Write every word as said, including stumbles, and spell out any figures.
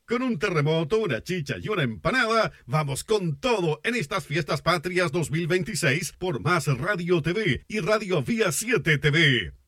Con un terremoto, una chicha y una empanada, vamos con todo en estas fiestas patrias dos mil veintiséis por Más Radio T V y Radio Vía siete T V.